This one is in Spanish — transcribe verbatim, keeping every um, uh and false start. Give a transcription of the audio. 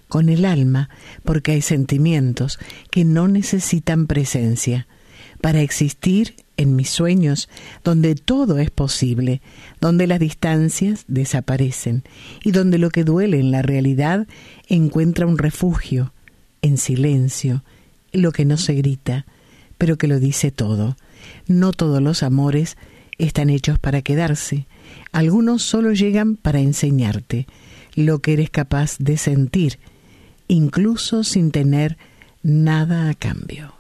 con el alma, porque hay sentimientos que no necesitan presencia para existir en mis sueños, donde todo es posible, donde las distancias desaparecen y donde lo que duele en la realidad encuentra un refugio, en silencio, lo que no se grita, pero que lo dice todo. No todos los amores están hechos para quedarse, algunos solo llegan para enseñarte lo que eres capaz de sentir, incluso sin tener nada a cambio.